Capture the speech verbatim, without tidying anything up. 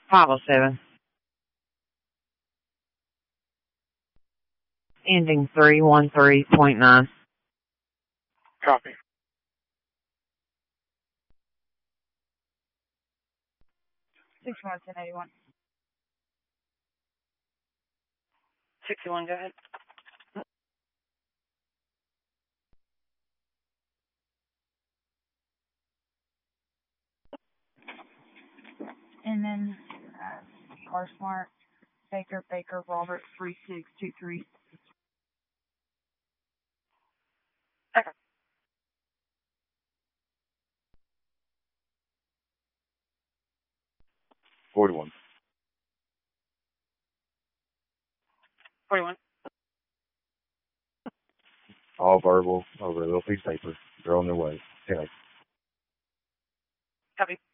five oh seven. Ending three one three point nine. Copy. six one, ten eighty-one. sixty-one, go ahead. And then uh, Car Smart, Baker, Baker, Robert, three six two three. Okay. forty-one. forty-one. All verbal over a little piece of paper. They're on their way. Okay. Copy.